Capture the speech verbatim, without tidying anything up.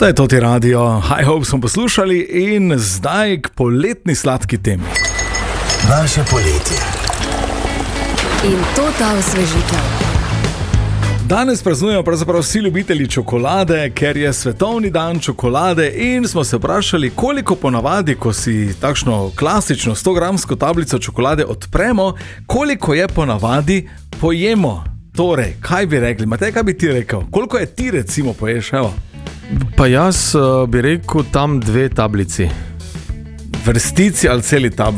To je Toti Radio, High Hope smo poslušali in zdaj k poletni sladki temi. Naše poletje. In to ta osvežitev. Danes praznujemo pravzaprav vsi ljubitelji čokolade, ker je svetovni dan čokolade in smo se vprašali, koliko ponavadi, ko si takšno klasično sto gramsko tablico čokolade odpremo, koliko je ponavadi pojemo. Torej, kaj bi rekli? Matej, kaj bi ti rekel? Koliko je ti recimo poješ, evo? Pa jaz uh, bi rekel tam dve tablici. Vrstici ali celi tablici?